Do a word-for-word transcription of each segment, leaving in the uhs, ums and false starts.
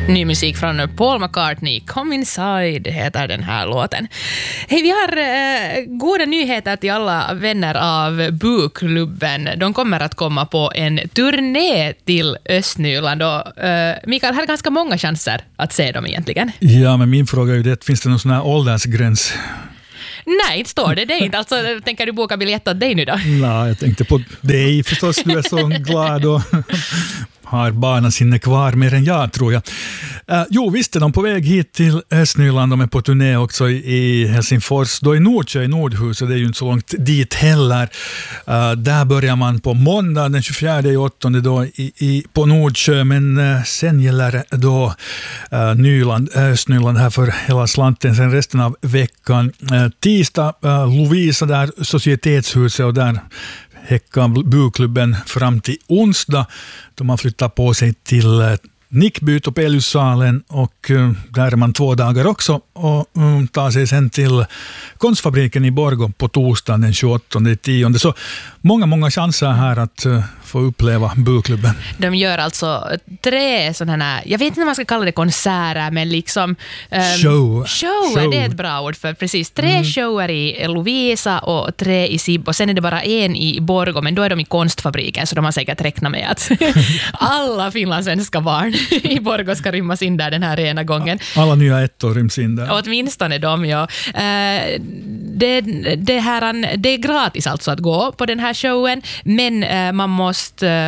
Ny musik från Paul McCartney. Come Inside heter den här låten. Hej, vi har eh, goda nyheter till alla vänner av Bokklubben. De kommer att komma på en turné till Östnyland. Och, eh, Mikael, här är ganska många chanser att se dem egentligen. Ja, men min fråga är ju det, finns det någon sån här åldersgräns? Nej, inte står det. Det är inte. Alltså, tänker du boka biljett åt dig nu då? Nej, jag tänkte på dig förstås. Du är så glad och har barnasinne kvar mer än jag, tror jag. Uh, jo, visst är de på väg hit till Östnyland. De är på turné också i Helsingfors. Då i Nordsjö, i Nordhuset. Det är ju inte så långt dit heller. Uh, där börjar man på måndag den tjugofjärde i åttonde då i, i, på Nordsjö. Men uh, sen gäller då uh, Nyland, Östnyland här för hela slanten. Sen resten av veckan. Uh, tisdag, uh, Lovisa där, Societetshuset, och där häckar Bokklubben fram till onsdag. Då man flyttar på sig till uh, Nickby, Topeliussalen, och uh, där är man två dagar också och um, tar sig sen till Konstfabriken i Borgå på torsdagen den tjugoåttonde tionde. Så många, många chanser här att uh, få uppleva Bokklubben. De gör alltså tre sådana här, jag vet inte om man ska kalla det konserter, men liksom um, show. show. Show, det är ett bra ord för precis. Tre mm. shower i Lovisa och tre i Sib, och sen är det bara en i Borgå, men då är de i Konstfabriken, så de har säkert räknat med att alla finlandssvenska barn i Borgå ska rymmas in där den här ena gången. Alla nya ettor ryms in där. Och åtminstone de, ja. Uh, det, det, här, det är gratis alltså att gå på den här showen, men uh, man måste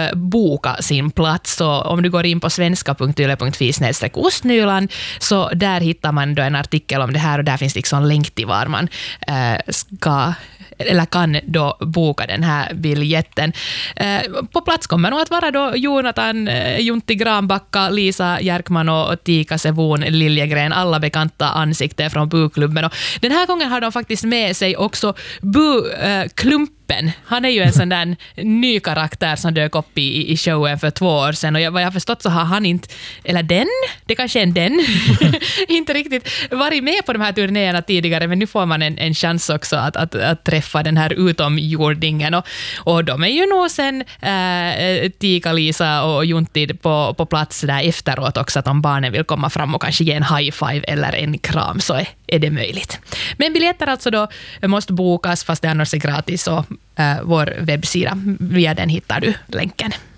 boka sin plats. Så om du går in på svenska punkt yle punkt fi snedstreck ostnyland, så där hittar man då en artikel om det här, och där finns liksom länk till var man uh, ska eller kan då boka den här biljetten. Eh, på plats kommer nog att vara då Jonathan eh, Juntti Granbacka, Lisa Järkman och Tika Sevon Liljegren, alla bekanta ansikten från Bokklubben. Och den här gången har de faktiskt med sig också Bo-klumpen. Han är ju en sån där ny karaktär som dök upp i, i showen för två år sedan, och jag, vad jag har förstått så har han inte, eller den, det kanske är en den, inte riktigt varit med på de här turnéerna tidigare, men nu får man en, en chans också att, att, att träffa den här utomjordingen, och, och de är ju nog sen äh, Tika, Lisa och Juntti på, på plats där efteråt också, att om barnen vill komma fram och kanske ge en high five eller en kram, så är, är det möjligt. Men biljetter alltså då måste bokas, fast det annars är gratis, och äh, vår webbsida, via den hittar du länken.